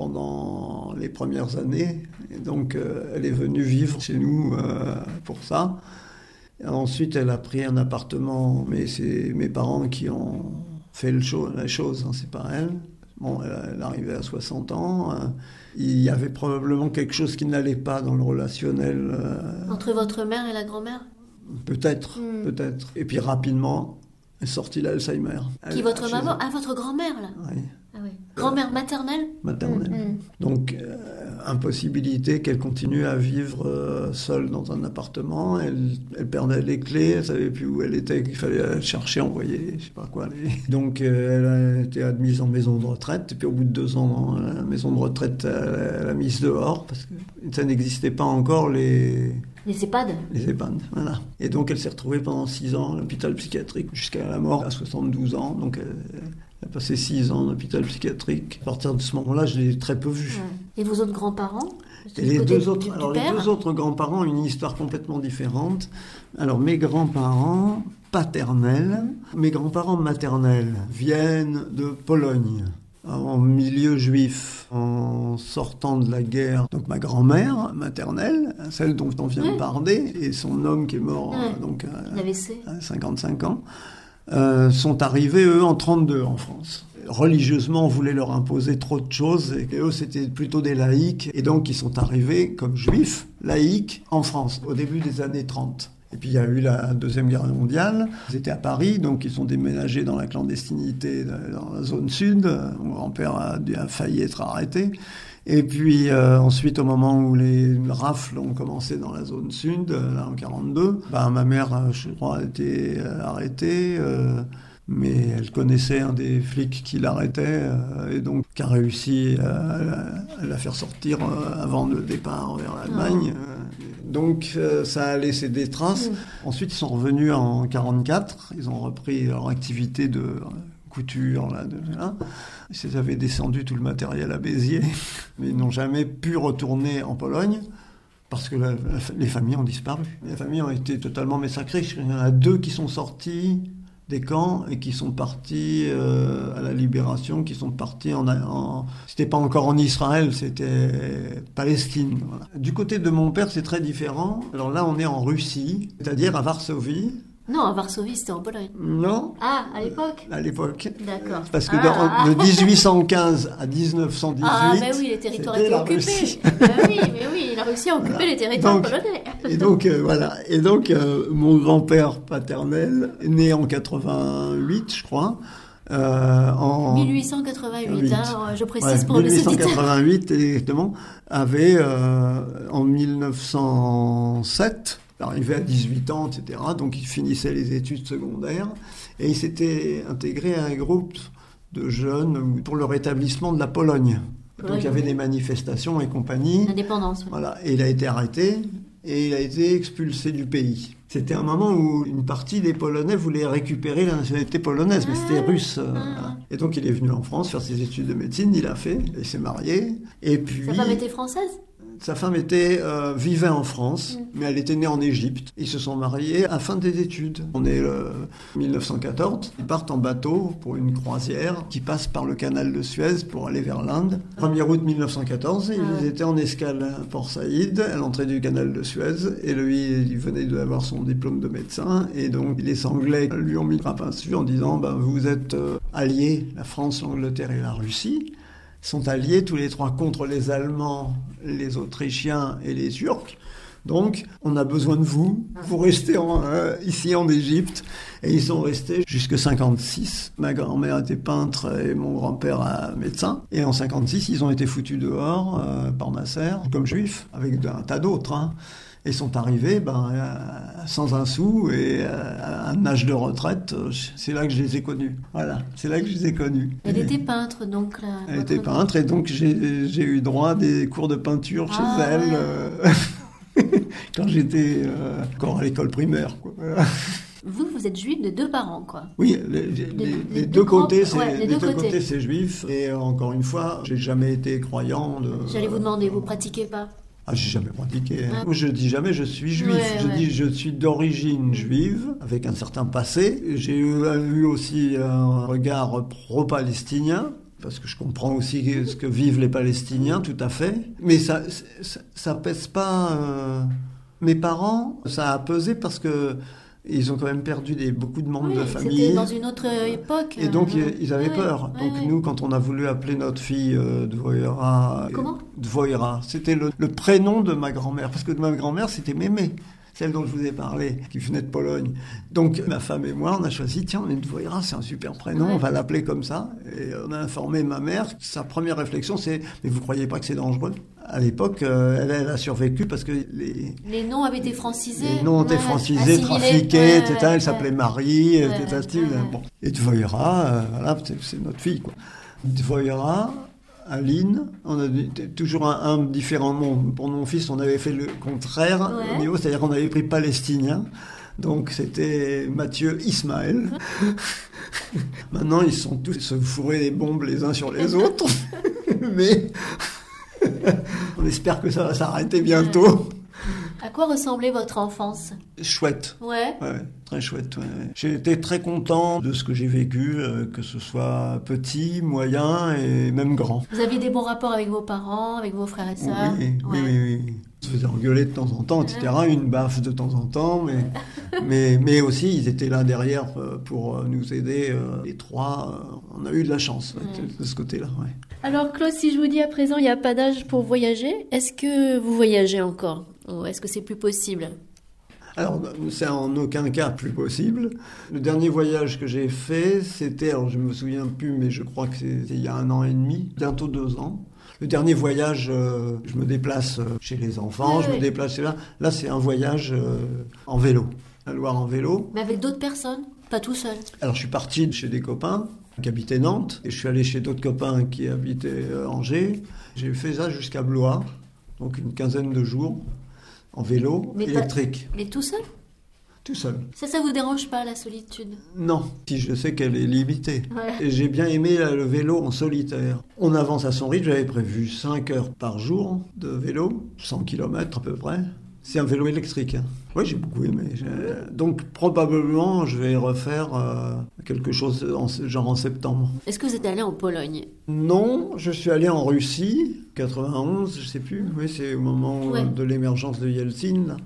pendant les premières années. Et donc, euh, elle est venue vivre chez nous euh, pour ça. Et ensuite, elle a pris un appartement, mais c'est mes parents qui ont fait le show, la chose, hein, c'est pas elle. Bon, elle, elle arrivait à soixante ans. Euh, il y avait probablement quelque chose qui n'allait pas dans le relationnel. Euh, Entre votre mère et la grand-mère? Peut-être, mmh. peut-être. Et puis rapidement, est sorti l'Alzheimer. Qui est votre maman? Ah, votre grand-mère, là? Oui. Ah oui. Grand-mère maternelle? Maternelle. Mmh. Donc, euh, impossibilité qu'elle continue à vivre euh, seule dans un appartement. Elle, elle perdait les clés, elle ne savait plus où elle était, qu'il fallait la chercher, envoyer, je ne sais pas quoi. Les... Donc, euh, elle a été admise en maison de retraite. Et puis, au bout de deux ans, la maison de retraite, elle, elle a mise dehors, parce que ça n'existait pas encore, les... Les EHPAD. Les EHPAD, voilà. Et donc, elle s'est retrouvée pendant six ans à l'hôpital psychiatrique, jusqu'à la mort, à soixante-douze ans. Donc, elle, elle a passé six ans en hôpital psychiatrique. À partir de ce moment-là, je l'ai très peu vue. Ouais. Et vos autres grands-parents? Et les deux autres, du, alors du les deux autres grands-parents ont une histoire complètement différente. Alors, mes grands-parents paternels, mes grands-parents maternels viennent de Pologne. En milieu juif, en sortant de la guerre. Donc ma grand-mère maternelle, celle dont on vient de parler, et son homme qui est mort ouais. donc, à, A V C. à cinquante-cinq ans, euh, sont arrivés, eux, en trente-deux en France. Religieusement, on voulait leur imposer trop de choses, et eux, c'était plutôt des laïcs, et donc ils sont arrivés comme juifs, laïcs, en France, au début des années trente. Et puis il y a eu la Deuxième Guerre mondiale. Ils étaient à Paris, donc ils sont déménagés dans la clandestinité dans la zone sud. Mon grand-père a, a failli être arrêté. Et puis euh, ensuite, au moment où les rafles ont commencé dans la zone sud, là en quarante-deux, bah, ma mère, je crois, a été arrêtée. Euh, mais elle connaissait un des flics qui l'arrêtait euh, et donc qui a réussi à, à la faire sortir euh, avant le départ vers l'Allemagne. Oh. Donc euh, ça a laissé des traces. Mmh. Ensuite, ils sont revenus en quarante-quatre. Ils ont repris leur activité de couture. Là, de, là. Ils avaient descendu tout le matériel à Béziers, mais ils n'ont jamais pu retourner en Pologne. Parce que la, la, les familles ont disparu. Les familles ont été totalement massacrées. Il y en a deux qui sont sortis des camps et qui sont partis euh, à la libération, qui sont partis en... en c'était pas encore en Israël, c'était Palestine. Voilà. Du côté de mon père, c'est très différent. Alors là, on est en Russie, c'est-à-dire à Varsovie, Non, à Varsovie, c'était en Pologne. Non. Ah, à l'époque. À l'époque. D'accord. Parce que ah. dans, de dix-huit cent quinze à dix-neuf cent dix-huit, ah, mais oui, les territoires étaient occupés. Ben oui, mais oui, il a réussi à occuper voilà. les territoires donc, polonais. Et donc euh, voilà. Et donc euh, mon grand-père paternel, né en quatre-vingt-huit, je crois. Euh, en mille huit cent quatre-vingt-huit, hein, je précise ouais, pour le mille huit cent quatre-vingt-huit, exactement, avait euh, en mille neuf cent sept, arrivé à dix-huit ans, et cetera. Donc il finissait les études secondaires et il s'était intégré à un groupe de jeunes pour le rétablissement de la Pologne. Pologne. Donc il y avait des manifestations et compagnie. L'indépendance. Oui. Voilà, et il a été arrêté et il a été expulsé du pays. C'était un moment où une partie des Polonais voulaient récupérer la nationalité polonaise, mais c'était russe. Euh, ah. voilà. Et donc il est venu en France faire ses études de médecine, il a fait, il s'est marié. Et puis, sa femme était française ? Sa femme était, euh, vivait en France, mmh. mais elle était née en Égypte. Ils se sont mariés à la fin des études. On est euh, mille neuf cent quatorze. Ils partent en bateau pour une croisière qui passe par le canal de Suez pour aller vers l'Inde. premier août mille neuf cent quatorze, ah. ils étaient en escale à Port Saïd, à l'entrée du canal de Suez. Et lui, il venait d'avoir son diplôme de médecin. Et donc, les Anglais lui ont mis le grappin dessus en disant ben, « Vous êtes euh, alliés, la France, l'Angleterre et la Russie. » sont alliés tous les trois contre les Allemands, les Autrichiens et les Turcs. Donc, on a besoin de vous pour rester en, euh, ici en Égypte. Et ils sont restés jusqu'en cinquante-six. Ma grand-mère était peintre et mon grand-père euh, médecin. Et en cinquante-six, ils ont été foutus dehors euh, par Nasser, comme juifs, avec un tas d'autres. Hein. Et sont arrivés ben, euh, sans un sou et euh, à un âge de retraite. C'est là que je les ai connus. Voilà, c'est là que je les ai connus. Elle et était peintre, donc là. Elle était peintre et donc j'ai, j'ai eu droit à des cours de peinture chez ah, elle ouais. euh, quand j'étais euh, encore à l'école primaire. Quoi. Vous, vous êtes juif de deux parents, quoi. Oui, les, les, les, les, les deux, deux côtés, c'est, ouais, les deux, deux côtés. côtés, c'est juif. Et encore une fois, j'ai jamais été croyant. De, J'allais vous demander, vous pratiquez pas ? Ah, j'ai jamais pratiqué. Hein. Ah. Je dis jamais je suis juif. Ouais, je ouais. dis je suis d'origine juive, avec un certain passé. J'ai eu, eu aussi un regard pro-palestinien, parce que je comprends aussi ce que vivent les Palestiniens, tout à fait. Mais ça, ça, ça pèse pas. Euh... Mes parents, ça a pesé parce que ils ont quand même perdu des, beaucoup de membres oui, de la famille. C'était dans une autre époque. Et donc, euh, ils avaient oui, peur. Oui, donc, oui. nous, quand on a voulu appeler notre fille euh, Dvoira... Comment Dvoira. C'était le, le prénom de ma grand-mère. Parce que ma grand-mère, c'était Mémé, celle dont je vous ai parlé, qui venait de Pologne. Donc, ma femme et moi, on a choisi, tiens, Dvoira, c'est un super prénom, oui. on va l'appeler comme ça. Et on a informé ma mère. Sa première réflexion, c'est, mais vous croyez pas que c'est dangereux ? À l'époque, euh, elle, elle a survécu parce que les... Les noms avaient été francisés. Les noms ont été ouais, francisés, assimilés. trafiqués, ouais, et cetera. Ouais, elle s'appelait ouais. Marie, ouais, et cetera. Ouais. Bon. Et Dvoira, euh, voilà, c'est, c'est notre fille, quoi. Dvoira, Aline, on a toujours un, un différent nom. Pour mon fils, on avait fait le contraire ouais. au niveau, c'est-à-dire qu'on avait pris palestinien. Donc c'était Mathieu Ismaël. Maintenant, ils sont tous se fourrés des bombes les uns sur les autres. Mais on espère que ça va s'arrêter bientôt. À quoi ressemblait votre enfance ? Chouette. Ouais. Ouais, très chouette. Ouais. J'ai été très content de ce que j'ai vécu, euh, que ce soit petit, moyen et même grand. Vous aviez des bons rapports avec vos parents, avec vos frères et sœurs ? Oui, oui, ouais. oui, oui. On se faisait engueuler de temps en temps, et cetera. Une baffe de temps en temps, mais, mais, mais aussi ils étaient là derrière pour nous aider. Les trois, on a eu de la chance ouais, de ce côté-là. Ouais. Alors Claude, si je vous dis à présent, il n'y a pas d'âge pour voyager, est-ce que vous voyagez encore ? Ou est-ce que c'est plus possible ? Alors, c'est en aucun cas plus possible. Le dernier voyage que j'ai fait, c'était, alors je ne me souviens plus, mais je crois que c'était il y a un an et demi, bientôt deux ans. Le dernier voyage, euh, je me déplace chez les enfants, oui, je oui. me déplace là. Là, c'est un voyage euh, en vélo, la Loire en vélo. Mais avec d'autres personnes, pas tout seul. Alors, je suis parti de chez des copains qui habitaient Nantes, et je suis allé chez d'autres copains qui habitaient euh, Angers. J'ai fait ça jusqu'à Blois, donc une quinzaine de jours, en vélo mais électrique. Mais tout seul ? Tout seul. Ça, ça vous dérange pas, la solitude ? Non, si je sais qu'elle est limitée. Ouais. Et j'ai bien aimé le vélo en solitaire. On avance à son rythme, j'avais prévu cinq heures par jour de vélo, cent kilomètres à peu près. C'est un vélo électrique. Hein. Oui, j'ai beaucoup aimé. J'ai... Donc probablement, je vais refaire euh, quelque chose en, genre en septembre. Est-ce que vous êtes allé en Pologne ? Non, je suis allé en Russie, quatre-vingt-onze, je sais plus. Oui, c'est au moment ouais. de l'émergence de Yeltsin, là.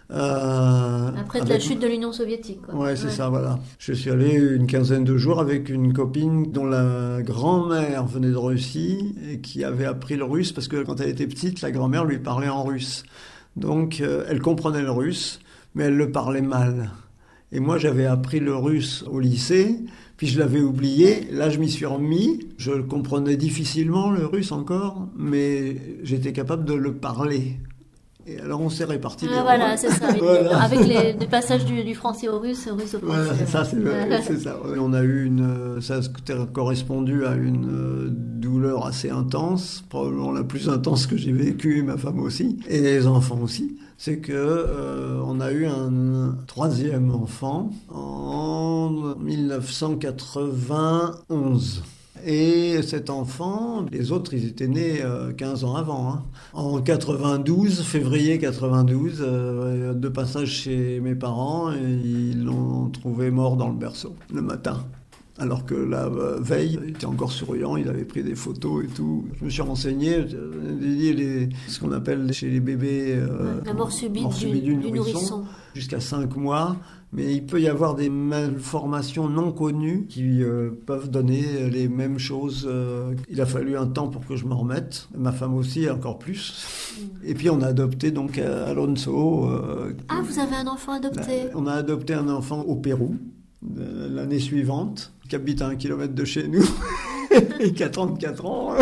Euh, Après de avec... la chute de l'Union soviétique. Quoi. Ouais, c'est ouais. ça, voilà. Je suis allé une quinzaine de jours avec une copine dont la grand-mère venait de Russie et qui avait appris le russe parce que quand elle était petite, la grand-mère lui parlait en russe. Donc, euh, elle comprenait le russe, mais elle le parlait mal. Et moi, j'avais appris le russe au lycée, puis je l'avais oublié. Là, je m'y suis remis. Je le comprenais difficilement, le russe encore, mais j'étais capable de le parler. Et alors, on s'est répartis. Ah, voilà, c'est ça. Voilà. Avec les, les passages du, du français au russe, russe au français. Voilà, c'est ça, c'est, c'est ça. On a eu une, ça a correspondu à une douleur assez intense, probablement la plus intense que j'ai vécue, ma femme aussi, et les enfants aussi. C'est que euh, on a eu un troisième enfant en dix-neuf cent quatre-vingt-onze. Et cet enfant, les autres, ils étaient nés euh, quinze ans avant. Hein. En quatre-vingt-douze, février quatre-vingt-douze, euh, de passage chez mes parents, et ils l'ont trouvé mort dans le berceau, le matin. Alors que la euh, veille, il était encore souriant, il avait pris des photos et tout. Je me suis renseigné, les, les, ce qu'on appelle chez les bébés... Euh, la mort subite, mort subite du, du, du nourrisson, nourrisson. Jusqu'à cinq mois. Mais il peut y avoir des malformations non connues qui euh, peuvent donner les mêmes choses. Euh, il a fallu un temps pour que je m'en remette. Ma femme aussi, encore plus. Mm. Et puis on a adopté donc Alonso. Euh, ah, vous avez un enfant adopté? On a adopté un enfant au Pérou l'année suivante, qui habite à un kilomètre de chez nous et qui a trente-quatre ans.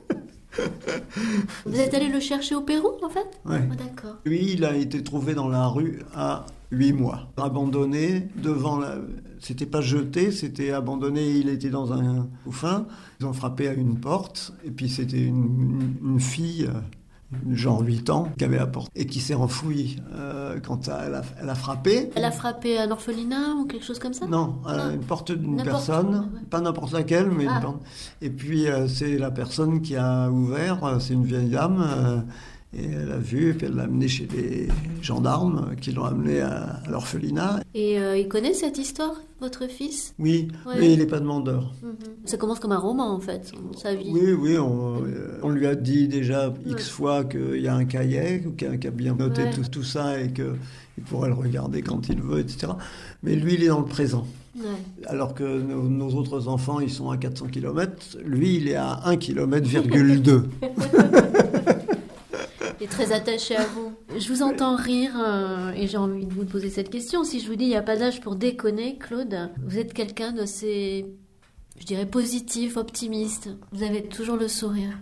Vous êtes allé le chercher au Pérou, en fait? Oui. Oh, d'accord. Lui, il a été trouvé dans la rue à huit mois. Abandonné devant la... C'était pas jeté, c'était abandonné, il était dans un couffin. Ils ont frappé à une porte, et puis c'était une, une, une fille... genre huit ans, qui avait la porte et qui s'est enfouie euh, quand elle a, elle a frappé. Elle a frappé à l'orphelinat ou quelque chose comme ça? Non, à ah. une porte d'une n'importe personne, ouais. pas n'importe laquelle, mais ah. une porte. Et puis euh, c'est la personne qui a ouvert, c'est une vieille dame, euh, et elle a vu, et puis elle l'a amené chez les gendarmes qui l'ont amené à, à l'orphelinat. Et euh, il connaît cette histoire, votre fils? Oui, ouais. Mais il n'est pas demandeur. Mm-hmm. Ça commence comme un roman, en fait, sa vie. Oui, oui, on, on lui a dit déjà X ouais. fois qu'il y a un cahier, qui a, qui a bien noté ouais. tout, tout ça, et qu'il pourrait le regarder quand il veut, et cetera. Mais lui, il est dans le présent. Ouais. Alors que nos, nos autres enfants, ils sont à quatre cents kilomètres, lui, il est à un kilomètre virgule deux. Il est très attaché à vous. Je vous entends rire euh, et j'ai envie de vous poser cette question. Si je vous dis il n'y a pas d'âge pour déconner, Claude, vous êtes quelqu'un d'assez, je dirais, positif, optimiste. Vous avez toujours le sourire.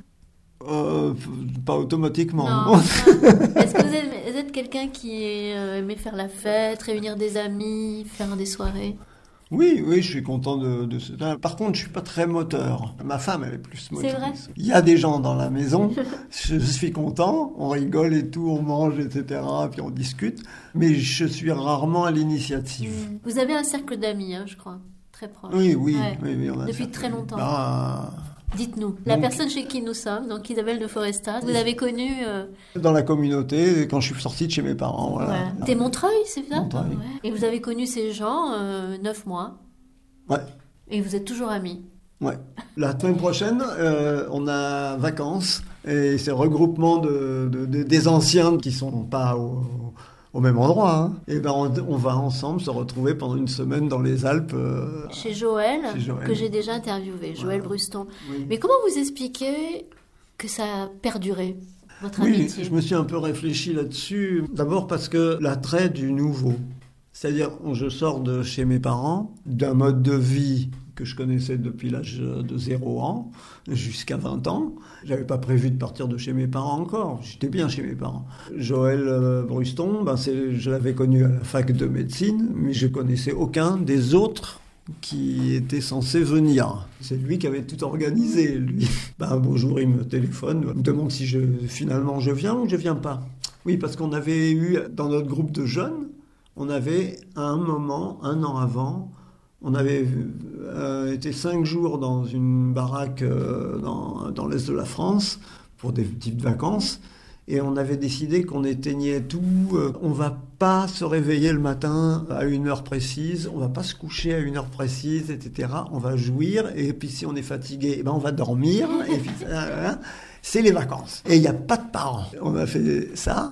Euh, pas automatiquement. Non, non. Est-ce que vous êtes, vous êtes quelqu'un qui euh, aimait faire la fête, réunir des amis, faire des soirées? Oui, oui, je suis content de, de cela. Par contre, je suis pas très moteur. Ma femme, elle est plus motrice. C'est vrai. Il y a des gens dans la maison, je suis content, on rigole et tout, on mange, et cetera, puis on discute, mais je suis rarement à l'initiative. Vous avez un cercle d'amis, hein, je crois, très proche. Oui, oui, ouais. oui, oui on a depuis très longtemps. Bah... Dites-nous, la donc, personne chez qui nous sommes, donc Isabelle de Foresta, vous l'avez connue euh... dans la communauté, quand je suis sortie de chez mes parents. Voilà. Voilà. C'était Montreuil, c'est ça? Montreuil. Ouais. Et vous avez connu ces gens euh, neuf mois. Ouais. Et vous êtes toujours amis. Ouais. La semaine prochaine, euh, on a vacances et c'est regroupement de, de, de, des anciens qui sont pas au, au même endroit. Hein. Et ben on, on va ensemble se retrouver pendant une semaine dans les Alpes. Euh, chez, Joël, chez Joël, que j'ai déjà interviewé, Joël voilà. Bruston. Oui. Mais comment vous expliquez que ça a perduré, votre oui, amitié? Je me suis un peu réfléchi là-dessus. D'abord parce que l'attrait du nouveau. C'est-à-dire, je sors de chez mes parents, d'un mode de vie que je connaissais depuis l'âge de zéro ans jusqu'à vingt ans. Je n'avais pas prévu de partir de chez mes parents encore. J'étais bien chez mes parents. Joël euh, Bruston, ben c'est, je l'avais connu à la fac de médecine, mais je ne connaissais aucun des autres qui étaient censés venir. C'est lui qui avait tout organisé, lui. Ben, un beau jour, il me téléphone, il me demande si je, finalement je viens ou je ne viens pas. Oui, parce qu'on avait eu, dans notre groupe de jeunes, on avait, à un moment, un an avant, on avait euh, été cinq jours dans une baraque euh, dans, dans l'est de la France pour des petites vacances et on avait décidé qu'on éteignait tout. Euh, on ne va pas se réveiller le matin à une heure précise, on ne va pas se coucher à une heure précise, et cetera. On va jouir et puis si on est fatigué, eh ben on va dormir. Et puis, euh, c'est les vacances. Et il n'y a pas de parents. On a fait ça.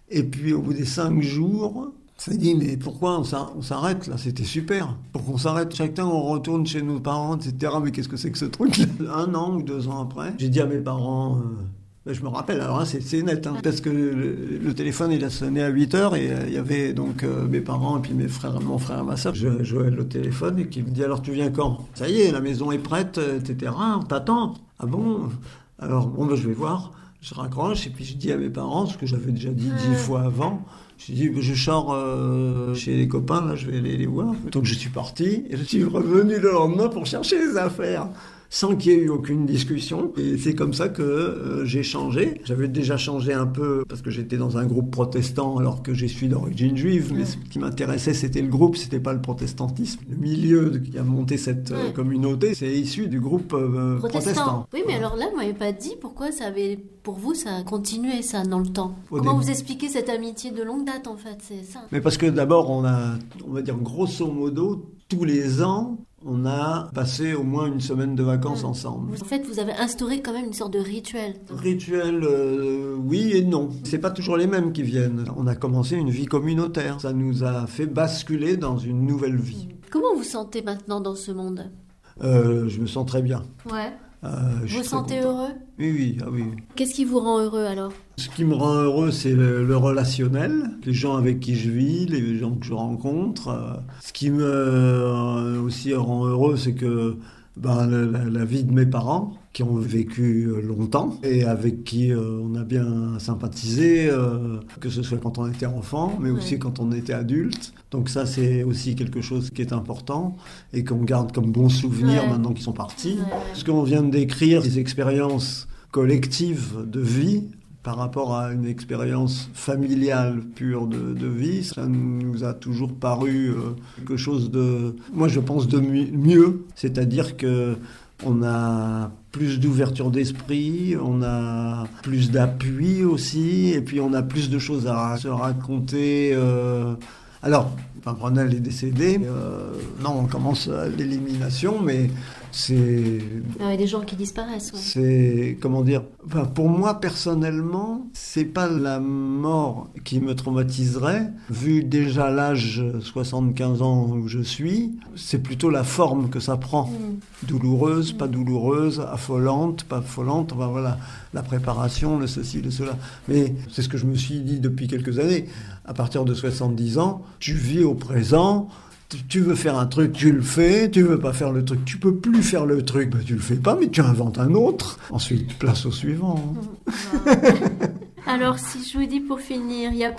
Et puis au bout des cinq jours, on s'est dit, mais pourquoi on s'arrête là? C'était super. Pour qu'on s'arrête, chacun on retourne chez nos parents, et cetera. Mais qu'est-ce que c'est que ce truc-là? Un an ou deux ans après, j'ai dit à mes parents... Euh, je me rappelle, alors hein, c'est, c'est net, hein, parce que le, le téléphone il a sonné à huit heures et il euh, y avait donc euh, mes parents et puis mes frères, mon frère et ma soeur. Je jouais au téléphone et qui me dit alors tu viens quand? Ça y est, la maison est prête, et cetera. On t'attend. Ah bon? Alors bon, ben, je vais voir. Je raccroche et puis je dis à mes parents, ce que j'avais déjà dit dix fois avant. Je dis je sors euh, chez les copains, là, je vais aller les voir. Donc je suis parti et je suis revenu le lendemain pour chercher les affaires, sans qu'il y ait eu aucune discussion. Et c'est comme ça que euh, j'ai changé. J'avais déjà changé un peu parce que j'étais dans un groupe protestant alors que je suis d'origine juive. Mais ce qui m'intéressait, c'était le groupe, c'était pas le protestantisme. Le milieu qui a monté cette euh, communauté, c'est issu du groupe euh, protestant. protestant. Oui, mais alors là, vous m'avez pas dit pourquoi ça avait, pour vous, ça a continué ça dans le temps. Au Comment début. Vous expliquez cette amitié de longue date en fait, c'est ça? Mais parce que d'abord, on a, on va dire grosso modo, tous les ans, on a passé au moins une semaine de vacances mmh. ensemble. En fait, vous avez instauré quand même une sorte de rituel. Rituel, euh, oui et non. C'est pas toujours les mêmes qui viennent. On a commencé une vie communautaire. Ça nous a fait basculer dans une nouvelle vie. Comment vous sentez maintenant dans ce monde? euh, Je me sens très bien. Ouais. Euh, vous vous sentez heureux? Oui, oui, ah oui. Qu'est-ce qui vous rend heureux alors? Ce qui me rend heureux, c'est le, le relationnel, les gens avec qui je vis, les gens que je rencontre. Euh, ce qui me euh, aussi rend heureux, c'est que ben, la, la vie de mes parents, qui ont vécu longtemps et avec qui euh, on a bien sympathisé, euh, que ce soit quand on était enfant, mais aussi ouais. quand on était adulte. Donc ça, c'est aussi quelque chose qui est important et qu'on garde comme bon souvenir ouais. maintenant qu'ils sont partis. Ouais. Ce qu'on vient de décrire, des expériences collectives de vie, par rapport à une expérience familiale pure de, de vie, ça nous a toujours paru euh, quelque chose de, moi je pense, de mieux. C'est-à-dire que on a plus d'ouverture d'esprit, on a plus d'appui aussi, et puis on a plus de choses à se raconter. Euh... Alors, Pimprenel est décédé, euh, non, on commence à l'élimination, mais c'est... Ah, il y a des gens qui disparaissent. Ouais. C'est, comment dire, enfin, pour moi, personnellement, c'est pas la mort qui me traumatiserait. Vu déjà l'âge soixante-quinze ans où je suis, c'est plutôt la forme que ça prend. Mmh. Douloureuse, mmh. pas douloureuse, affolante, pas affolante, enfin voilà, la préparation, le ceci, le cela. Mais c'est ce que je me suis dit depuis quelques années. À partir de soixante-dix ans, tu vis au présent. Tu veux faire un truc, tu le fais. Tu veux pas faire le truc, tu peux plus faire le truc, ben tu le fais pas, mais tu inventes un autre. Ensuite, place au suivant. Alors, si je vous dis pour finir, il y a